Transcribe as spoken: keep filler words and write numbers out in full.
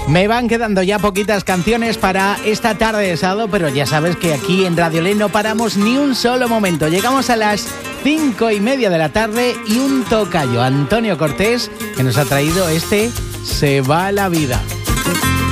Me van quedando ya poquitas canciones para esta tarde de sábado, pero ya sabes que aquí en Radio L no paramos ni un solo momento. Llegamos a las cinco y media de la tarde y un tocayo, Antonio Cortés, que nos ha traído este Se va la vida.